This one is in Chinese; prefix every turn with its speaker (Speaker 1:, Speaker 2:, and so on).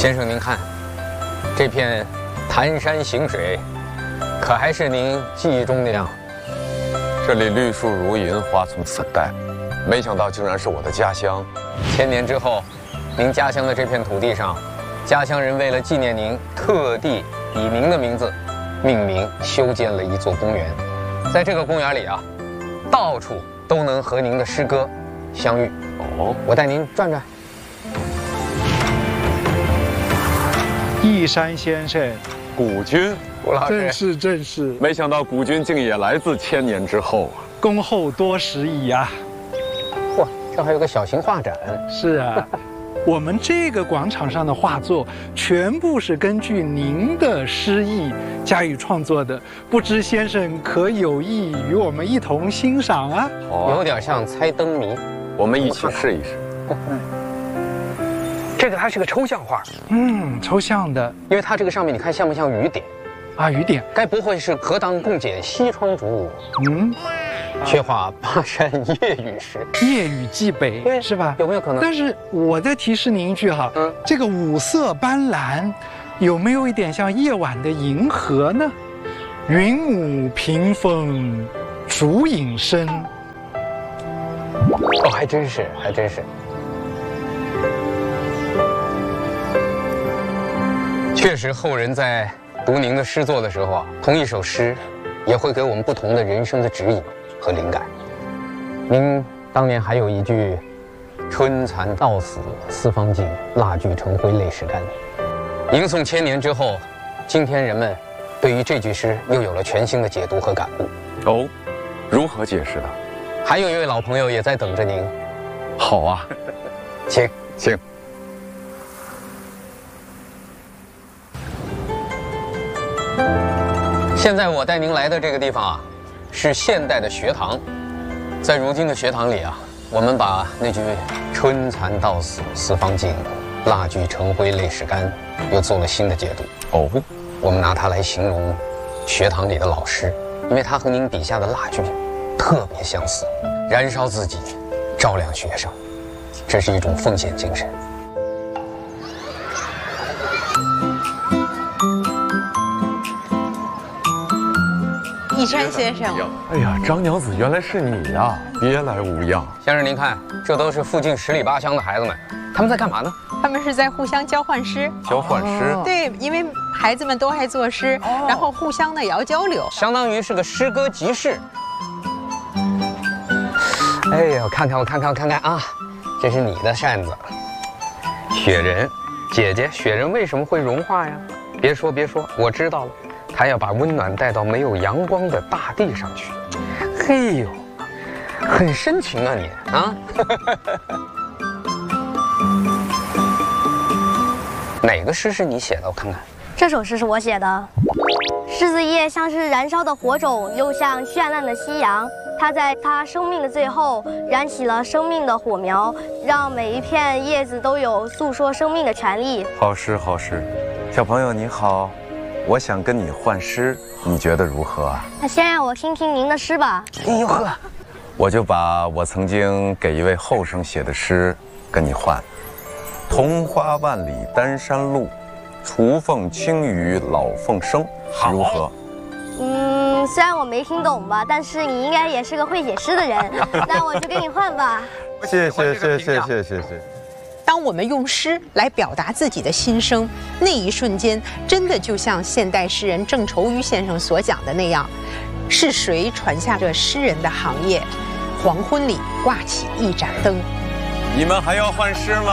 Speaker 1: 先生，您看，这片潭山行水，可还是您记忆中那样？
Speaker 2: 这里绿树如茵，花丛粉黛，没想到竟然是我的家乡。
Speaker 1: 千年之后，您家乡的这片土地上，家乡人为了纪念您，特地以您的名字命名修建了一座公园。在这个公园里啊，到处都能和您的诗歌相遇。哦，我带您转转。
Speaker 3: 义山先生，
Speaker 2: 古君，
Speaker 1: 吴老师，
Speaker 3: 正是，
Speaker 2: 没想到古君竟也来自千年之后啊！
Speaker 3: 恭候多时矣啊！
Speaker 1: 嚯，这还有个小型画展。
Speaker 3: 是啊，我们这个广场上的画作全部是根据您的诗意加以创作的，不知先生可有意与我们一同欣赏啊？
Speaker 1: 有点像猜灯谜，
Speaker 2: 我们一起试一试。
Speaker 1: 这个它是个抽象画，
Speaker 3: 抽象的，
Speaker 1: 因为它这个上面你看像不像雨点
Speaker 3: 啊？雨点，
Speaker 1: 该不会是何当共剪西窗烛？却画巴山夜雨时，
Speaker 3: 夜雨寄北，是吧？
Speaker 1: 有没有可能？
Speaker 3: 但是我再提示您一句哈，这个五色斑斓，有没有一点像夜晚的银河呢？云母屏风，烛影深。
Speaker 1: 哦，还真是，还真是。确实，后人在读您的诗作的时候啊，同一首诗，也会给我们不同的人生的指引和灵感。您当年还有一句“春蚕到死丝方尽，蜡炬成灰泪始干”。吟诵千年之后，今天人们对于这句诗又有了全新的解读和感悟。
Speaker 2: 哦，如何解释的？
Speaker 1: 还有一位老朋友也在等着您。
Speaker 2: 好啊，
Speaker 1: 请。现在我带您来的这个地方啊，是现代的学堂。在如今的学堂里啊，我们把那句“春蚕到死丝方尽，蜡炬成灰泪始干”又做了新的解读。哦，我们拿它来形容学堂里的老师，因为它和您笔下的蜡炬特别相似，燃烧自己，照亮学生，这是一种奉献精神。
Speaker 4: 义山先生，
Speaker 2: 哎呀，张娘子，原来是你呀！别来无恙。
Speaker 1: 先生您看，这都是附近10里8乡的孩子们，他们在干嘛呢？
Speaker 4: 他们是在互相交换诗。
Speaker 2: 交换诗？
Speaker 4: 对，因为孩子们都爱作诗，然后互相的也要交流，
Speaker 1: 相当于是个诗歌集市。哎呀，我看看啊，这是你的扇子，雪人，姐姐，雪人为什么会融化呀？别说，我知道了。他要把温暖带到没有阳光的大地上去。嘿呦，很深情啊你啊！哪个诗是你写的？我看看。
Speaker 5: 这首诗是我写的。柿子叶像是燃烧的火种，又像绚烂的夕阳。它在它生命的最后燃起了生命的火苗，让每一片叶子都有诉说生命的权利。
Speaker 6: 好诗，好诗。小朋友你好。我想跟你换诗，你觉得如何啊？
Speaker 5: 那先让我听听您的诗吧。
Speaker 1: 哎呦呵，
Speaker 6: 我就把我曾经给一位后生写的诗跟你换。桐花万里丹山路，雏凤清于老凤声，如何？
Speaker 5: 虽然我没听懂吧，但是你应该也是个会写诗的人，那我就跟你换吧。
Speaker 6: 谢谢。
Speaker 4: 当我们用诗来表达自己的心声，那一瞬间，真的就像现代诗人郑愁予先生所讲的那样，是谁传下这诗人的行业？黄昏里挂起一盏灯。
Speaker 6: 你们还要换诗吗？